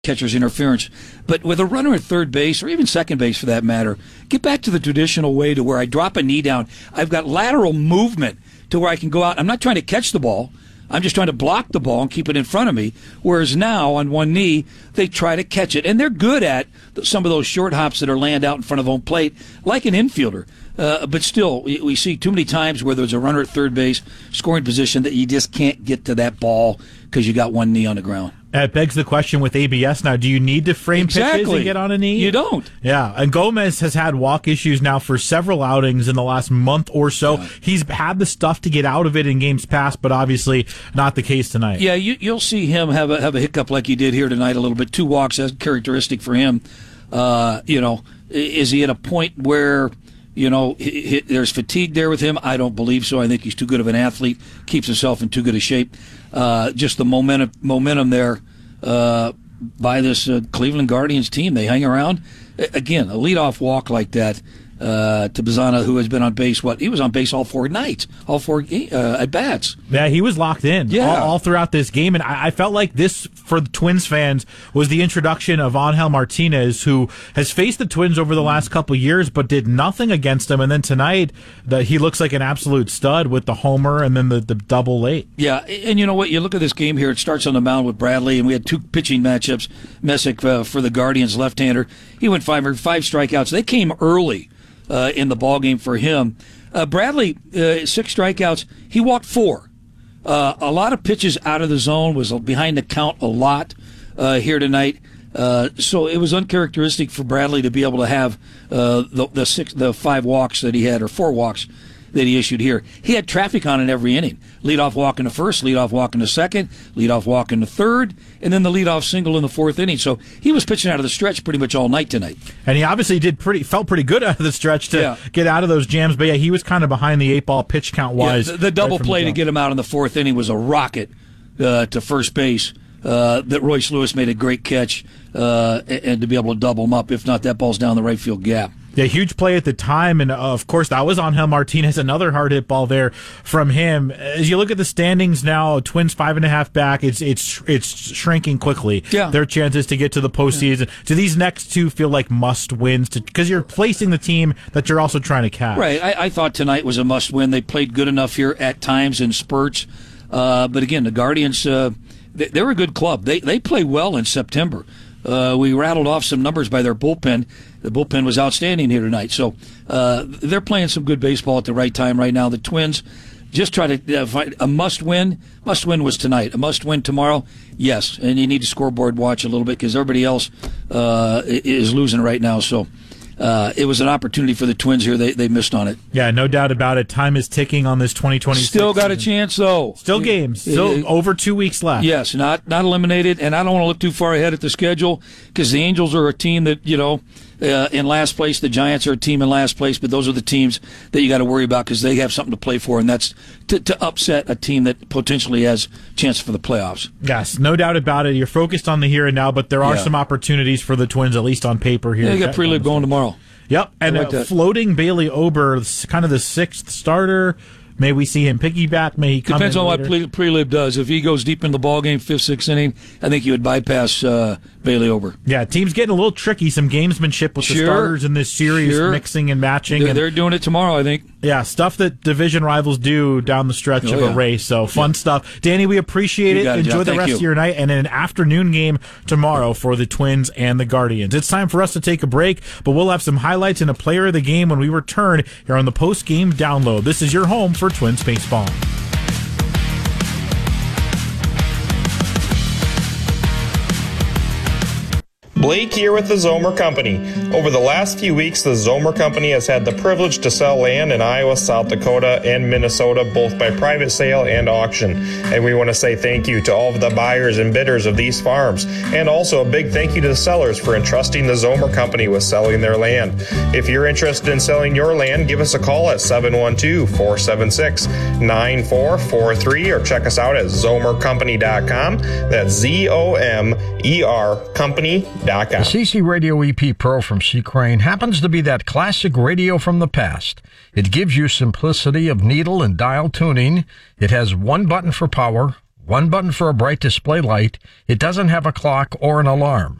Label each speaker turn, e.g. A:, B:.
A: catcher's interference. But with a runner at third base, or even second base for that matter, get back to the traditional way to where I drop a knee down. I've got lateral movement to where I can go out. I'm not trying to catch the ball. I'm just trying to block the ball and keep it in front of me. Whereas now, on one knee, they try to catch it. And they're good at some of those short hops that are land out in front of home plate, like an infielder. But still, we see too many times where there's a runner at third base, scoring position, that you just can't get to that ball because you got one knee on the ground.
B: It begs the question with ABS now, do you need to frame pitches and get on a knee?
A: You don't.
B: Yeah, and Gomez has had walk issues now for several outings in the last month or so. Yeah. He's had the stuff to get out of it in games past, but obviously not the case tonight.
A: Yeah, you'll see him have a hiccup like he did here tonight a little bit. 2 walks, that's characteristic for him. Is he at a point where there's fatigue there with him? I don't believe so. I think he's too good of an athlete, keeps himself in too good a shape. Just the momentum there by this Cleveland Guardians team. They hang around. Again, a leadoff walk like that to Bazzana, who has been on base. He was on base all 4 nights, all 4 at-bats.
B: Yeah, he was locked in all throughout this game, and I felt like this, for the Twins fans, was the introduction of Angel Martinez, who has faced the Twins over the last couple of years, but did nothing against them, and then tonight, he looks like an absolute stud with the homer and then the double late.
A: Yeah, and you know what? You look at this game here, it starts on the mound with Bradley, and we had 2 pitching matchups. Messick for the Guardians, left-hander. He went 5 strikeouts. They came early in the ball game for him. Bradley, 6 strikeouts. He walked 4. A lot of pitches out of the zone, was behind the count a lot here tonight. So it was uncharacteristic for Bradley to be able to have the 5 walks that he had, or 4 walks that he issued here. He had traffic on in every inning. Leadoff walk in the first, leadoff walk in the second, leadoff walk in the third, and then the leadoff single in the 4th inning. So he was pitching out of the stretch pretty much all night tonight.
B: And he obviously felt pretty good out of the stretch to get out of those jams. But yeah, he was kind of behind the 8 ball pitch count wise.
A: Yeah, the double play to get him out in the 4th inning was a rocket to first base. That Royce Lewis made a great catch and to be able to double him up. If not, that ball's down the right field gap.
B: Yeah, huge play at the time, and of course that was Angel Martinez, another hard hit ball there from him. As you look at the standings now, Twins 5.5 back, it's shrinking quickly.
A: Yeah.
B: Their chances to get to the postseason. Do these next 2 feel like must wins? Because you're placing the team that you're also trying to catch.
A: Right. I thought tonight was a must win. They played good enough here at times in spurts, but again, the Guardians, they're a good club. They play well in September. We rattled off some numbers by their bullpen. The bullpen was outstanding here tonight. So they're playing some good baseball at the right time right now. The Twins just try to find a must-win. Must-win was tonight. A must-win tomorrow, yes. And you need to scoreboard watch a little bit because everybody else is losing right now. So it was an opportunity for the Twins here. They missed on it.
B: Yeah, no doubt about it. Time is ticking on this 2020
A: Still got a chance, though.
B: Still games. Still over 2 weeks left.
A: Yes, not eliminated. And I don't want to look too far ahead at the schedule because the Angels are a team that, in last place. The Giants are a team in last place, but those are the teams that you got to worry about because they have something to play for, and that's to upset a team that potentially has a chance for the playoffs.
B: Yes, no doubt about it. You're focused on the here and now, but there are some opportunities for the Twins, at least on paper here.
A: Yeah, they got Pre-Lib going tomorrow.
B: Yep, and floating Bailey Ober, kind of the 6th starter. May we see him piggyback? May he come
A: Depends
B: in
A: on
B: later?
A: what Pre-Lib does. If he goes deep in the ballgame, 5th, 6th inning, I think you would bypass Bailey Ober.
B: Yeah, team's getting a little tricky. Some gamesmanship with the starters in this series, mixing and matching.
A: They're doing it tomorrow, I think.
B: Yeah, stuff that division rivals do down the stretch of a race. So fun stuff. Danny, we appreciate it. Enjoy the rest of your night and an afternoon game tomorrow for the Twins and the Guardians. It's time for us to take a break, but we'll have some highlights and a player of the game when we return here on the post-game download. This is your home for Twins baseball.
C: Blake here with the Zomer Company. Over the last few weeks, the Zomer Company has had the privilege to sell land in Iowa, South Dakota, and Minnesota, both by private sale and auction. And we want to say thank you to all of the buyers and bidders of these farms. And also a big thank you to the sellers for entrusting the Zomer Company with selling their land. If you're interested in selling your land, give us a call at 712-476-9443 or check us out at zomercompany.com. That's Z-O-M-E-R company.com.
D: The CC Radio EP Pro from C. Crane happens to be that classic radio from the past. It gives you simplicity of needle and dial tuning. It has one button for power, One button for a bright display light. It doesn't have a clock or an alarm.